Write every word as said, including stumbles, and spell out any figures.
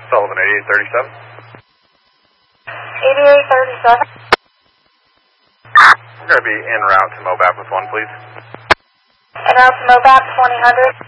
Sullivan eighty-eight thirty-seven. eighty-eight thirty-seven. We're going to be en route to Mobap with one, please. En route to Mobap, twenty hundred.